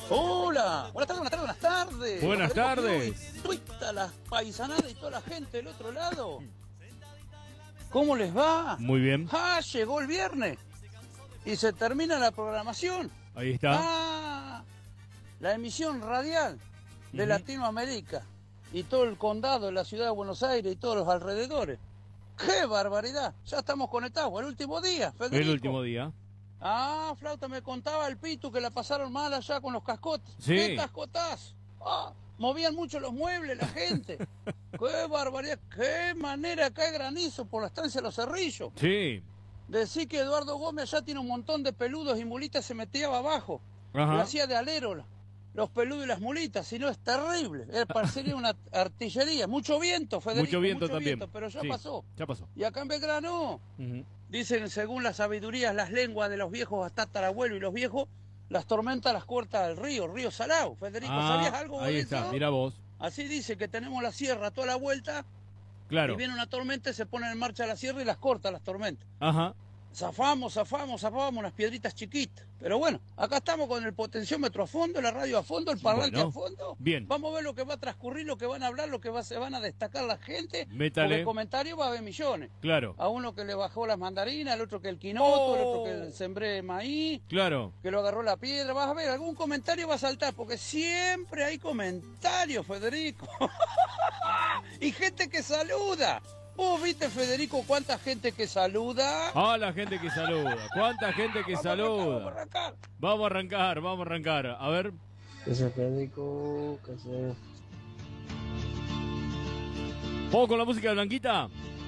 Hola, buenas tardes, buenas tardes, buenas tardes. Buenas tardes. Tuita las paisanadas y toda la gente del otro lado. ¿Cómo les va? Muy bien. Ah, llegó el viernes y se termina la programación. Ahí está. Ah, la emisión radial de Latinoamérica y todo el condado de la ciudad de Buenos Aires y todos los alrededores. ¡Qué barbaridad! Ya estamos conectados. El último día, Federico. El último día. Ah, Flauta, me contaba el Pitu que la pasaron mal allá con los cascotes. Sí. ¿Qué cascotás? Ah, movían mucho los muebles la gente. ¡Qué barbaridad! ¡Qué manera cae granizo por la estancia de los Cerrillos! Sí. Decí que Eduardo Gómez allá tiene un montón de peludos y mulitas, se metía abajo. Ajá. Lo hacía de alero los peludos y las mulitas, si no es terrible. Parecería una artillería. Mucho viento, Federico. Mucho viento también. Pero ya Sí, pasó. ya pasó. Y acá en Belgrano, dicen, según las sabidurías, las lenguas de los viejos tatarabuelos y los viejos, las tormentas las corta el río Salao. Federico, ¿sabías algo vos ahí de está, eso? mira vos. Así dice que tenemos la sierra toda la vuelta. Claro. Y viene una tormenta y se pone en marcha la sierra y las corta las tormentas. Ajá. Zafamos unas piedritas chiquitas. Pero bueno, acá estamos con el potenciómetro a fondo, la radio a fondo, el parlante a fondo. Bien. Vamos a ver lo que va a transcurrir, lo que van a hablar, se van a destacar la gente. Métale. Porque comentarios va a haber millones. Claro. A uno que le bajó las mandarinas, al otro que el quinoto, el otro que el sembré maíz. Claro. Que lo agarró la piedra. Vas a ver, algún comentario va a saltar, porque siempre hay comentarios, Federico. Y gente que saluda. ¿Vos viste, Federico, cuánta gente que saluda? Ah, la gente que saluda. ¿Cuánta gente que saluda? Vamos a arrancar. Vamos a arrancar. A ver. Que se Federico, que se... ¿Puedo con la música de Blanquita?